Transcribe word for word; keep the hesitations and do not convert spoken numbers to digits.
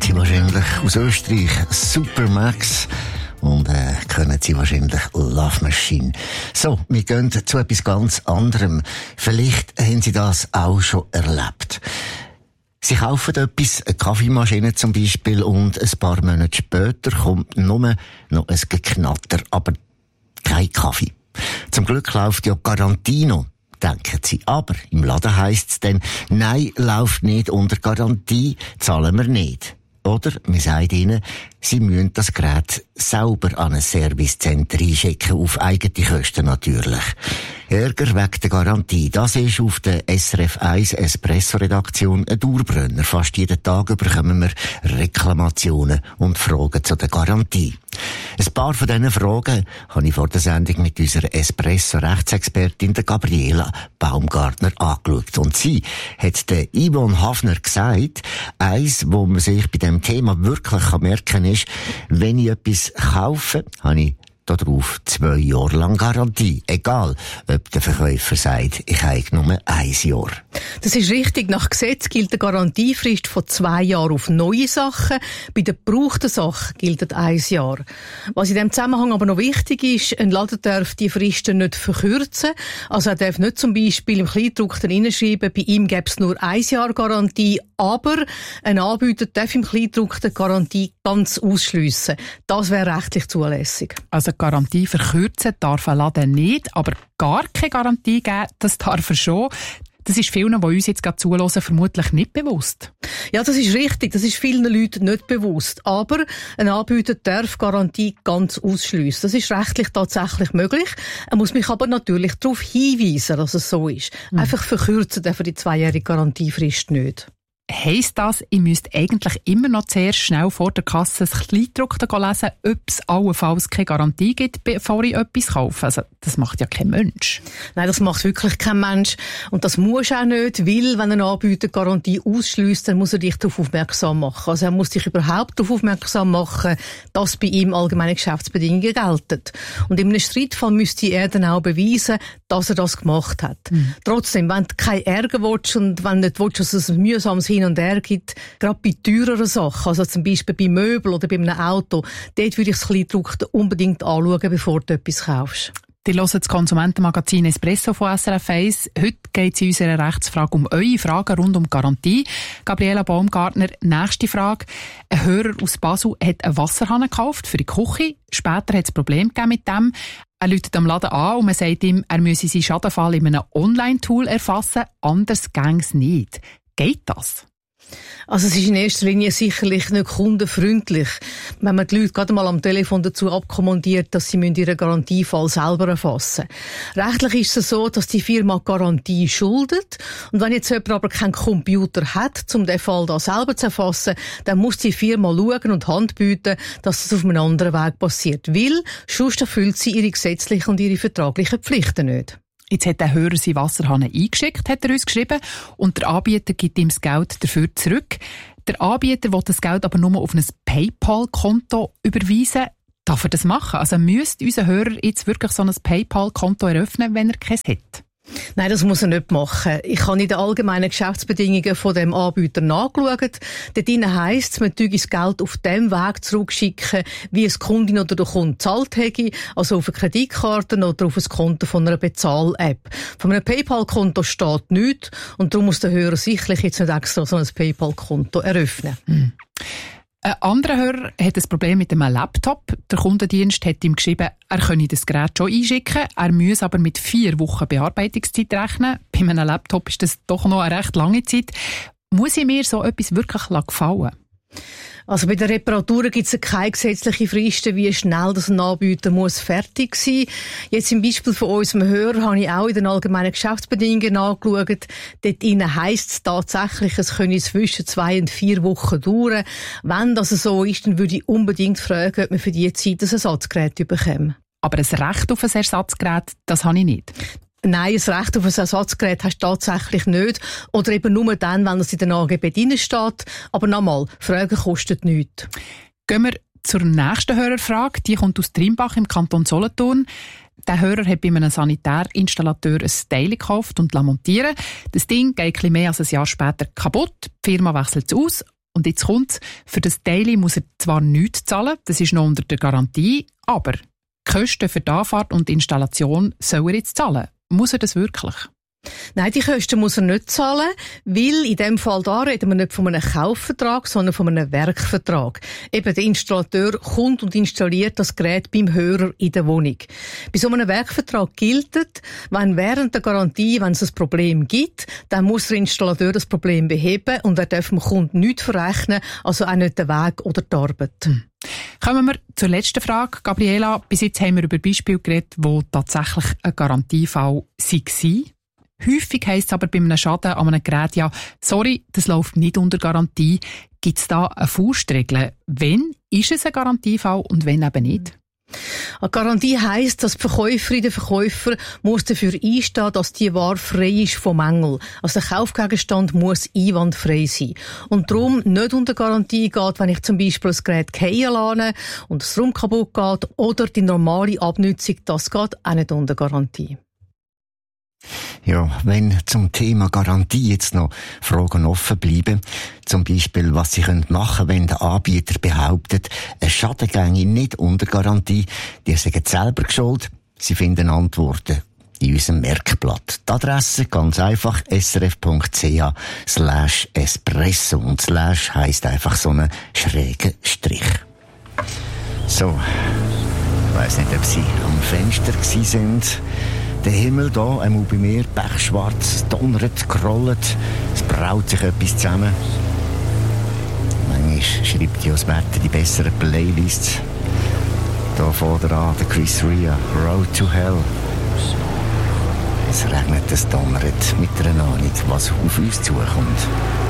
Sie wahrscheinlich aus Österreich, Supermax. Und äh, kennen Sie wahrscheinlich Love Machine. So, wir gehen zu etwas ganz anderem. Vielleicht haben Sie das auch schon erlebt. Sie kaufen etwas, eine Kaffeemaschine zum Beispiel, und ein paar Monate später kommt nur noch ein Geknatter, aber kein Kaffee. Zum Glück läuft ja Garantie noch, denken Sie. Aber im Laden heisst es dann, nein, läuft nicht unter Garantie, zahlen wir nicht. Oder man sagt ihnen, sie müssen das Gerät selber an ein Servicecenter einschicken, auf eigene Kosten natürlich. Ärger wegen der Garantie, das ist auf der S R F eins Espresso-Redaktion ein Dauerbrenner. Fast jeden Tag bekommen wir Reklamationen und Fragen zu der Garantie. Ein paar von diesen Fragen habe ich vor der Sendung mit unserer Espresso-Rechtsexpertin der Gabriela Baumgartner angeschaut. Und sie hat der Yvonne Hafner gesagt, eins, wo man sich bei diesem Thema wirklich merken kann, ist, wenn ich etwas kaufe, habe ich darauf zwei Jahre lang Garantie. Egal, ob der Verkäufer sagt, ich habe nur ein Jahr. Das ist richtig. Nach Gesetz gilt eine Garantiefrist von zwei Jahren auf neue Sachen. Bei den gebrauchten Sachen gilt ein Jahr. Was in diesem Zusammenhang aber noch wichtig ist, ein Laden darf die Fristen nicht verkürzen. Also er darf nicht zum Beispiel im Kleindruck dann hineinschreiben, bei ihm gäbe es nur ein Jahr Garantie, aber ein Anbieter darf im Kleindruck die Garantie ganz ausschliessen. Das wäre rechtlich zulässig. Also Garantie verkürzen darf ein Laden nicht, aber gar keine Garantie geben, das darf er schon. Das ist vielen, die uns jetzt gerade zuhören, vermutlich nicht bewusst. Ja, das ist richtig. Das ist vielen Leuten nicht bewusst. Aber ein Anbieter darf Garantie ganz ausschliessen. Das ist rechtlich tatsächlich möglich. Er muss mich aber natürlich darauf hinweisen, dass es so ist. Mhm. Einfach verkürzen darf er die zweijährige Garantiefrist nicht. Heisst das, ich müsste eigentlich immer noch zuerst schnell vor der Kasse das Kleindruck lesen, ob es allenfalls keine Garantie gibt, bevor ich etwas kaufe? Also, das macht ja kein Mensch. Nein, das macht wirklich kein Mensch. Und das muss auch nicht, weil, wenn ein Anbieter Garantie ausschliesst, dann muss er dich darauf aufmerksam machen. Also, er muss dich überhaupt darauf aufmerksam machen, dass bei ihm allgemeine Geschäftsbedingungen gelten. Und in einem Streitfall müsste er dann auch beweisen, dass er das gemacht hat. Mhm. Trotzdem, wenn du keinen Ärger willst und wenn du nicht willst, dass es ein mühsames Hin und Her gibt, gerade bei teureren Sachen, also zum Beispiel bei Möbeln oder bei einem Auto, dort würde ich das Kleindruckte unbedingt anschauen, bevor du etwas kaufst. Die hören das Konsumentenmagazin Espresso von S R F eins. Heute geht es in unserer Rechtsfrage um eure Fragen rund um Garantie. Gabriela Baumgartner, nächste Frage. Ein Hörer aus Basel hat einen Wasserhahn gekauft für die Küche. Später hat es Probleme gegeben mit dem. Er läutet am Laden an und man sagt ihm, er müsse seinen Schadenfall in einem Online-Tool erfassen, anders gäng's es nicht. Geht das? Also es ist in erster Linie sicherlich nicht kundenfreundlich, wenn man die Leute gerade mal am Telefon dazu abkommandiert, dass sie ihren Garantiefall selber erfassen müssen. Rechtlich ist es so, dass die Firma Garantie schuldet, und wenn jetzt jemand aber keinen Computer hat, um den Fall da selber zu erfassen, dann muss die Firma schauen und Hand bieten, dass es auf einem anderen Weg passiert, weil sonst erfüllt sie ihre gesetzlichen und ihre vertraglichen Pflichten nicht. Jetzt hat der Hörer seinen Wasserhahn eingeschickt, hat er uns geschrieben, und der Anbieter gibt ihm das Geld dafür zurück. Der Anbieter will das Geld aber nur auf ein PayPal-Konto überweisen. Darf er das machen? Also müsste unser Hörer jetzt wirklich so ein PayPal-Konto eröffnen, wenn er keins hat? Nein, das muss er nicht machen. Ich habe in den allgemeinen Geschäftsbedingungen von dem Anbieter nachgeschaut. Dort drin heisst es, man tue das Geld auf dem Weg zurückschicken, wie es die Kundin oder der Kunde gezahlt hätte, also auf eine Kreditkarte oder auf ein Konto von einer Bezahl-App. Von einem PayPal-Konto steht nichts, und darum muss der Hörer sicherlich jetzt nicht extra so ein PayPal-Konto eröffnen. Mhm. Ein anderer Hörer hat ein Problem mit einem Laptop. Der Kundendienst hat ihm geschrieben, er könne das Gerät schon einschicken, er müsse aber mit vier Wochen Bearbeitungszeit rechnen. Bei einem Laptop ist das doch noch eine recht lange Zeit. Muss ich mir so etwas wirklich gefallen? Also bei den Reparaturen gibt es keine gesetzliche Fristen, wie schnell das ein Anbieter muss fertig sein. Jetzt im Beispiel von unserem Hörer habe ich auch in den allgemeinen Geschäftsbedingungen angeschaut. Dort innen heisst es tatsächlich, es könne zwischen zwei und vier Wochen dauern. Wenn das so ist, dann würde ich unbedingt fragen, ob man für diese Zeit ein Ersatzgerät bekommt. Aber ein Recht auf ein Ersatzgerät, das habe ich nicht. Nein, ein Recht auf ein Ersatzgerät hast du tatsächlich nicht. Oder eben nur dann, wenn es in den A G B drin steht. Aber nochmal, Fragen kostet nichts. Gehen wir zur nächsten Hörerfrage. Die kommt aus Trimbach im Kanton Solothurn. Der Hörer hat bei einem Sanitärinstallateur ein Teil gekauft und montieren. Das Ding geht ein bisschen mehr als ein Jahr später kaputt. Die Firma wechselt es aus. Und jetzt kommt, für das Teil muss er zwar nichts zahlen, das ist noch unter der Garantie, aber die Kosten für die Anfahrt und die Installation soll er jetzt zahlen. Muss er das wirklich? Nein, die Kosten muss er nicht zahlen, weil in dem Fall da reden wir nicht von einem Kaufvertrag, sondern von einem Werkvertrag. Eben der Installateur kommt und installiert das Gerät beim Hörer in der Wohnung. Bei so einem Werkvertrag gilt, wenn während der Garantie, wenn es ein Problem gibt, dann muss der Installateur das Problem beheben und er darf dem Kunden nichts verrechnen, also auch nicht den Weg oder die Arbeit. Hm. Kommen wir zur letzten Frage. Gabriela, bis jetzt haben wir über Beispiele geredet, wo tatsächlich ein Garantiefall war. Häufig heisst es aber bei einem Schaden an einem Gerät ja, sorry, das läuft nicht unter Garantie. Gibt es da eine Faustregel? Wann ist es ein Garantiefall und wann eben nicht? Eine Garantie heisst, dass die Verkäuferin, der Verkäufer muss dafür einstehen, dass die Ware frei ist von Mängel. Also der Kaufgegenstand muss einwandfrei sein. Und darum nicht unter Garantie geht, wenn ich zum Beispiel das Gerät fallen lasse und das Rum kaputt geht oder die normale Abnutzung, das geht auch nicht unter Garantie. Ja, wenn zum Thema Garantie jetzt noch Fragen offen bleiben, zum Beispiel, was Sie machen können, wenn der Anbieter behauptet, ein Schaden ginge nicht unter Garantie, die sind selber geschuld, Sie finden Antworten in unserem Merkblatt. Die Adresse ganz einfach srf.ch slash espresso und slash heisst einfach so einen schrägen Strich. So, ich weiss nicht, ob Sie am Fenster gsi sind. Der Himmel hier, einmal bei mir, pechschwarz, donnert, grollt, es braut sich etwas zusammen. Manchmal schreibt ja das Wetter die besseren Playlists. Hier vorne an, der Chris Rea, Road to Hell. Es regnet, es donnert, mit einer Ahnung, was auf uns zukommt.